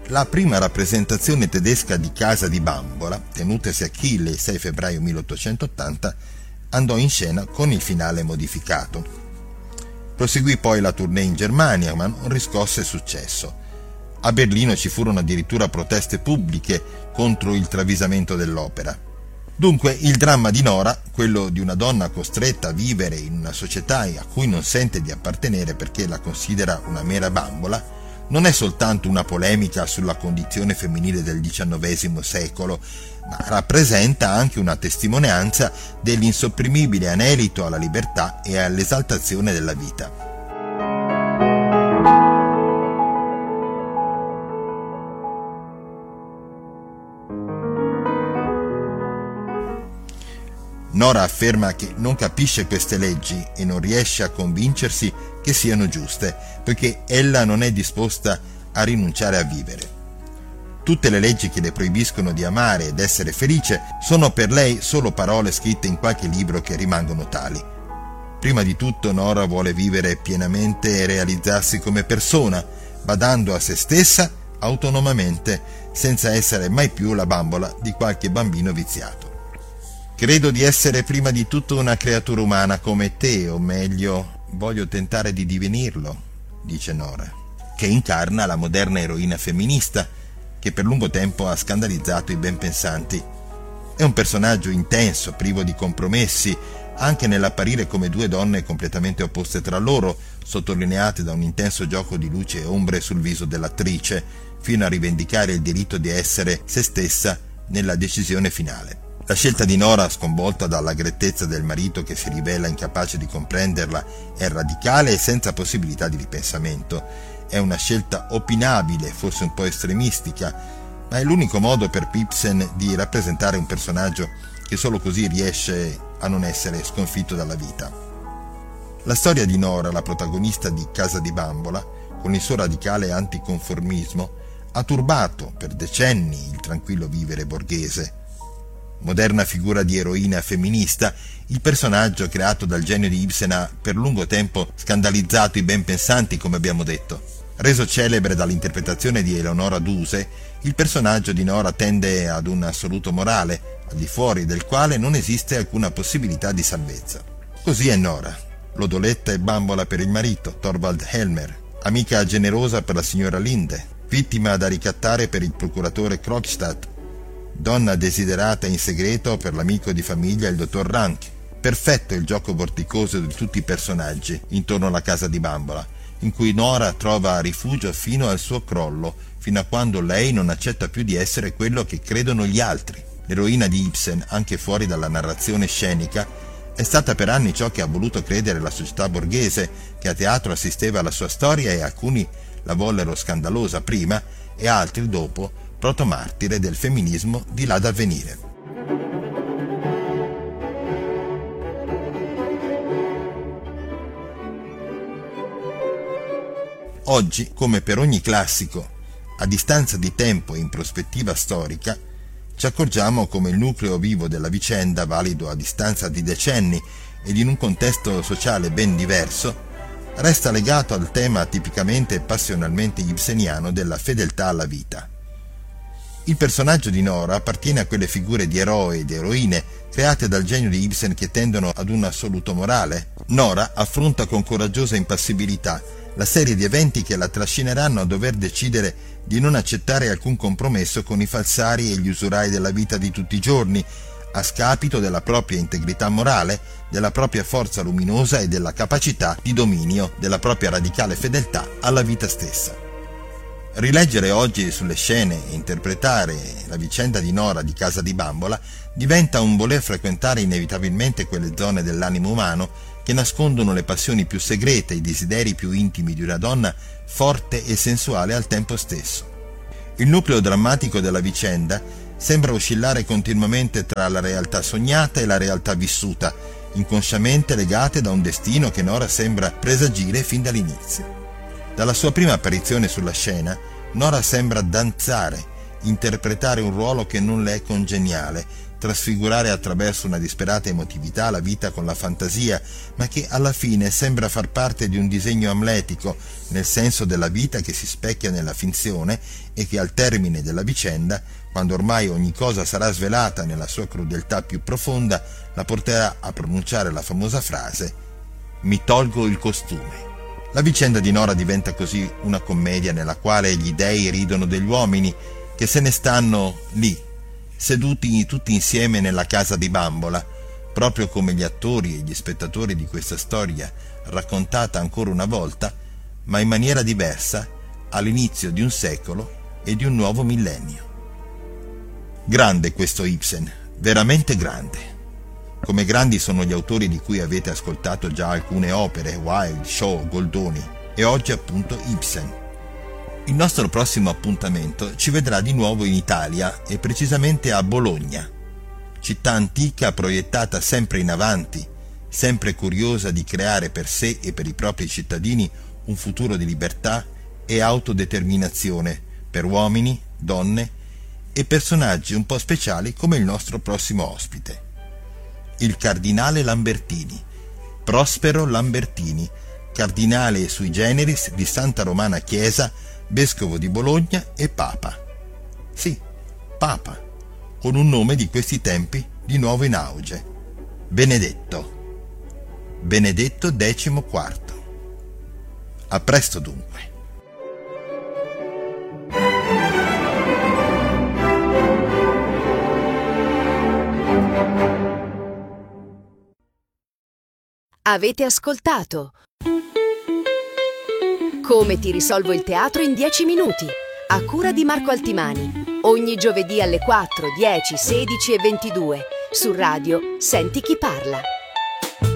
La prima rappresentazione tedesca di Casa di Bambola, tenutasi a Kiel il 6 febbraio 1880, andò in scena con il finale modificato. Proseguì poi la tournée in Germania, ma non riscosse successo. A Berlino ci furono addirittura proteste pubbliche contro il travisamento dell'opera. Dunque il dramma di Nora, quello di una donna costretta a vivere in una società a cui non sente di appartenere perché la considera una mera bambola, non è soltanto una polemica sulla condizione femminile del XIX secolo, ma rappresenta anche una testimonianza dell'insopprimibile anelito alla libertà e all'esaltazione della vita. Nora afferma che non capisce queste leggi e non riesce a convincersi che siano giuste, perché ella non è disposta a rinunciare a vivere. Tutte le leggi che le proibiscono di amare ed essere felice sono per lei solo parole scritte in qualche libro che rimangono tali. Prima di tutto Nora vuole vivere pienamente e realizzarsi come persona, badando a se stessa autonomamente, senza essere mai più la bambola di qualche bambino viziato. Credo di essere prima di tutto una creatura umana come te, o meglio, voglio tentare di divenirlo, dice Nora, che incarna la moderna eroina femminista che per lungo tempo ha scandalizzato i benpensanti. È un personaggio intenso, privo di compromessi, anche nell'apparire come due donne completamente opposte tra loro, sottolineate da un intenso gioco di luce e ombre sul viso dell'attrice, fino a rivendicare il diritto di essere se stessa nella decisione finale. La scelta di Nora, sconvolta dalla grettezza del marito che si rivela incapace di comprenderla, è radicale e senza possibilità di ripensamento. È una scelta opinabile, forse un po' estremistica, ma è l'unico modo per Ibsen di rappresentare un personaggio che solo così riesce a non essere sconfitto dalla vita. La storia di Nora, la protagonista di Casa di Bambola, con il suo radicale anticonformismo, ha turbato per decenni il tranquillo vivere borghese. Moderna figura di eroina femminista, il personaggio creato dal genio di Ibsen ha per lungo tempo scandalizzato i benpensanti, come abbiamo detto. Reso celebre dall'interpretazione di Eleonora Duse, il personaggio di Nora tende ad un assoluto morale, al di fuori del quale non esiste alcuna possibilità di salvezza. Così è Nora, lodoletta e bambola per il marito, Torvald Helmer, amica generosa per la signora Linde, vittima da ricattare per il procuratore Krogstad, donna desiderata in segreto per l'amico di famiglia il dottor Rank. Perfetto il gioco vorticoso di tutti i personaggi intorno alla Casa di Bambola, in cui Nora trova rifugio fino al suo crollo, fino a quando lei non accetta più di essere quello che credono gli altri. L'eroina di Ibsen, anche fuori dalla narrazione scenica, è stata per anni ciò che ha voluto credere la società borghese, che a teatro assisteva alla sua storia e alcuni la vollero scandalosa prima e altri dopo, protomartire del femminismo di là da venire. Oggi, come per ogni classico, a distanza di tempo e in prospettiva storica, ci accorgiamo come il nucleo vivo della vicenda, valido a distanza di decenni ed in un contesto sociale ben diverso, resta legato al tema tipicamente e passionalmente ibseniano della fedeltà alla vita. Il personaggio di Nora appartiene a quelle figure di eroe ed eroine create dal genio di Ibsen che tendono ad un assoluto morale. Nora affronta con coraggiosa impassibilità la serie di eventi che la trascineranno a dover decidere di non accettare alcun compromesso con i falsari e gli usurai della vita di tutti i giorni, a scapito della propria integrità morale, della propria forza luminosa e della capacità di dominio della propria radicale fedeltà alla vita stessa. Rileggere oggi sulle scene e interpretare la vicenda di Nora di Casa di Bambola diventa un voler frequentare inevitabilmente quelle zone dell'animo umano che nascondono le passioni più segrete, i desideri più intimi di una donna forte e sensuale al tempo stesso. Il nucleo drammatico della vicenda sembra oscillare continuamente tra la realtà sognata e la realtà vissuta, inconsciamente legate da un destino che Nora sembra presagire fin dall'inizio. Dalla sua prima apparizione sulla scena, Nora sembra danzare, interpretare un ruolo che non le è congeniale, trasfigurare attraverso una disperata emotività la vita con la fantasia, ma che alla fine sembra far parte di un disegno amletico, nel senso della vita che si specchia nella finzione e che al termine della vicenda, quando ormai ogni cosa sarà svelata nella sua crudeltà più profonda, la porterà a pronunciare la famosa frase «Mi tolgo il costume». La vicenda di Nora diventa così una commedia nella quale gli dei ridono degli uomini che se ne stanno lì, seduti tutti insieme nella casa di bambola, proprio come gli attori e gli spettatori di questa storia raccontata ancora una volta, ma in maniera diversa, all'inizio di un secolo e di un nuovo millennio. Grande questo Ibsen, veramente grande. Come grandi sono gli autori di cui avete ascoltato già alcune opere, Wilde, Shaw, Goldoni, e oggi appunto Ibsen. Il nostro prossimo appuntamento ci vedrà di nuovo in Italia e precisamente a Bologna, città antica proiettata sempre in avanti, sempre curiosa di creare per sé e per i propri cittadini un futuro di libertà e autodeterminazione per uomini, donne e personaggi un po' speciali come il nostro prossimo ospite. Il cardinale Lambertini, Prospero Lambertini, cardinale sui generis di Santa Romana Chiesa, vescovo di Bologna e Papa. Sì, Papa, con un nome di questi tempi di nuovo in auge. Benedetto XIV. A presto dunque. Avete ascoltato Come ti risolvo il teatro in 10 minuti, a cura di Marco Altimani, ogni giovedì alle 4, 10, 16 e 22, su Radio Senti chi parla.